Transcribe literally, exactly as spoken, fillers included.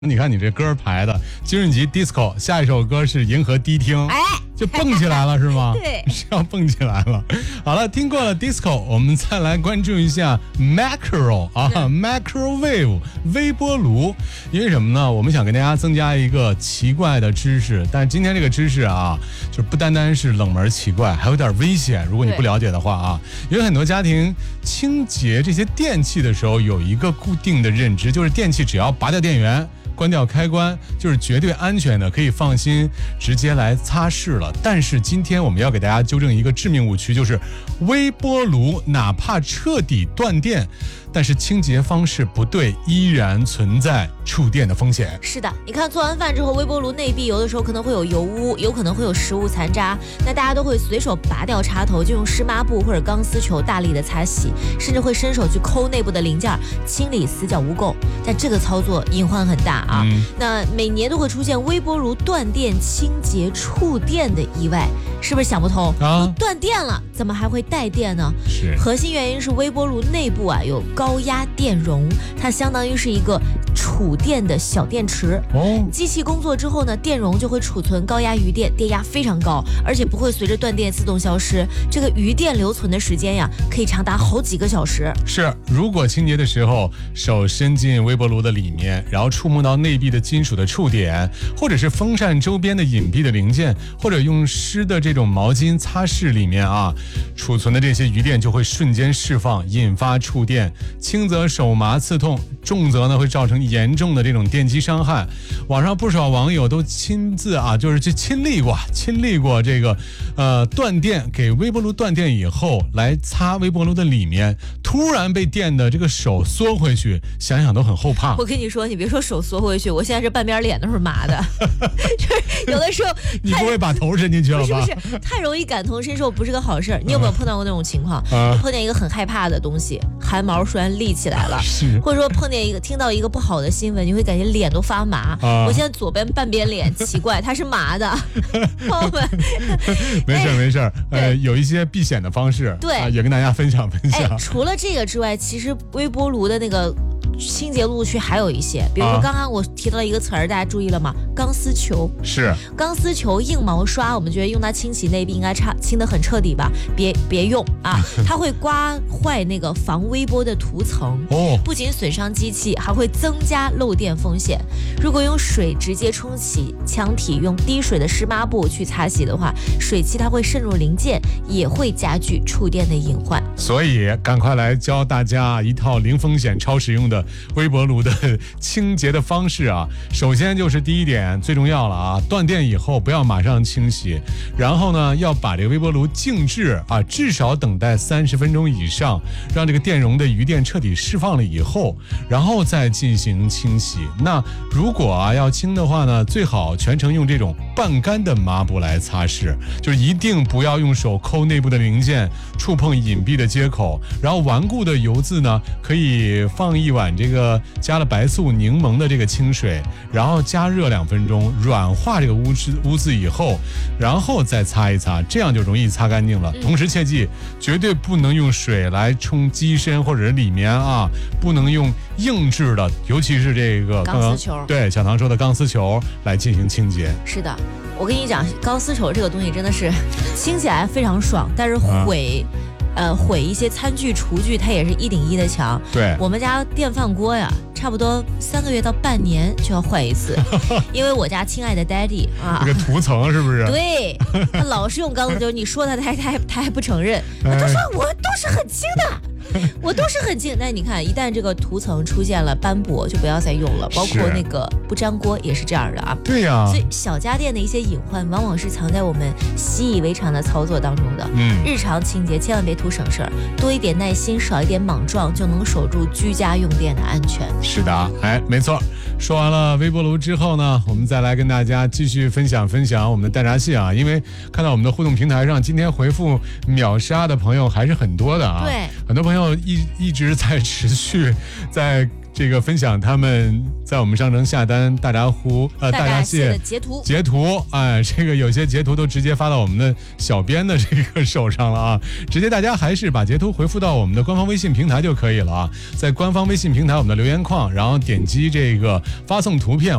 你看你这歌排的金润吉 disco， 下一首歌是银河迪厅， 哎， 就蹦起来了是吗？ 对， 是要蹦起来了。好了，听过了 disco， 我们再来关注一下 macro 啊 ，microwave 微波炉。因为什么呢？我们想给大家增加一个奇怪的知识，但是今天这个知识啊，就不单单是冷门奇怪，还有点危险。如果你不了解的话啊，因为很多家庭清洁这些电器的时候，有一个固定的认知，就是电器只要拔掉电源，关掉开关就是绝对安全的，可以放心直接来擦拭了。但是今天我们要给大家纠正一个致命误区，就是微波炉哪怕彻底断电，但是清洁方式不对，依然存在触电的风险。 是的，你看做完饭之后，微波炉内壁有的时候可能会有油污，有可能会有食物残渣，那大家都会随手拔掉插头，就用湿抹布或者钢丝球大力的擦洗，甚至会伸手去抠内部的零件，清理死角污垢。但这个操作隐患很大啊、嗯！那每年都会出现微波炉断电清洁触电的意外，是不是想不通啊？断电了，怎么还会带电呢？ 是， 核心原因是微波炉内部啊有高压电容，它相当于是一个储电的小电池。哦，机器工作之后呢，电容就会储存高压余电，电压非常高，而且不会随着断电自动消失。这个余电留存的时间呀，可以长达好几个小时。 是，如果清洁的时候手伸进微波炉的里面，然后触摸到内壁的金属的触点，或者是风扇周边的隐蔽的零件，或者用湿的这种毛巾擦拭里面啊，储存的这些余电就会瞬间释放，引发触电。轻则手麻刺痛，重则呢会造成严重的这种电击伤害。网上不少网友都亲自啊，就是去亲历过，亲历过这个呃断电，给微波炉断电以后来擦微波炉的里面，突然被电的这个手缩回去，想想都很后怕。 我跟你说，你别说手缩回去，我现在这半边脸都是麻的，就是有的时候你不会把头伸进去了吧？ 不是不是，太容易感同身受不是个好事。你有没有碰到过那种情况？ 嗯、 碰见一个很害怕的东西，汗毛突然立起来了， 是， 或者说碰见一个听到一个不好的新闻，你会感觉脸都发麻。啊、我现在左边半边脸奇怪，它是麻的，朋友们。 没事没事，呃，有一些避险的方式， 对、 啊，也跟大家分享分享。 除了这个之外，其实微波炉的那个清洁路区还有一些，比如说刚刚我提到了一个词儿，大家注意了吗？钢丝球。 是， 钢丝球硬毛刷，我们觉得用它清洗内壁应该差清得很彻底吧？别别用啊，它会刮坏那个防微波的涂层，哦，不仅损伤机器，还会增加漏电风险。如果用水直接冲洗腔体，用滴水的湿抹布去擦洗的话，水汽它会渗入零件，也会加剧触电的隐患。 所以赶快来教大家一套零风险、超实用的微波炉的清洁的方式啊！首先就是第一点最重要了啊，断电以后不要马上清洗，然后呢要把这个微波炉静置啊，至少等待三十分钟以上，让这个电容的余电彻底释放了以后，然后再进行清洗。那如果啊要清的话呢，最好全程用这种半干的抹布来擦拭，就是一定不要用手抠内部的零件，触碰隐蔽的接口，然后顽固的油渍呢，可以放一碗这个加了白醋柠檬的这个清水，然后加热两分钟，软化这个污渍污渍以后，然后再擦一擦，这样就容易擦干净了。同时切记，绝对不能用水来冲机身或者是里面啊，不能用硬质的，尤其是这个钢丝球， 对小唐说的钢丝球来进行清洁。 是的，我跟你讲，钢丝球这个东西真的是清起来非常爽，但是毁。啊呃，毁一些餐具、厨具，它也是一顶一的墙。 对， 我们家电饭锅呀，差不多三个月到半年就要换一次，因为我家亲爱的 Daddy 啊， 这个涂层是不是？ 对，他老是用钢丝球，你说他，他还他还他还不承认，他都说我都是很轻的。我都是很近，但你看，一旦这个涂层出现了斑驳，就不要再用了。包括那个不粘锅也是这样的啊。 对呀、啊。 所以小家电的一些隐患，往往是藏在我们习以为常的操作当中的。嗯。日常清洁千万别图省事儿，多一点耐心，少一点莽撞，就能守住居家用电的安全。 是的，哎，没错。说完了微波炉之后呢，我们再来跟大家继续分享分享我们的淡闸系啊，因为看到我们的互动平台上，今天回复秒杀的朋友还是很多的啊。 对。 很多朋友一一直在持续在这个分享他们在我们商城下单大闸湖呃大闸蟹的截图， 截图，哎，这个有些截图都直接发到我们的小编的这个手上了啊，直接大家还是把截图回复到我们的官方微信平台就可以了啊，在官方微信平台我们的留言框，然后点击这个发送图片。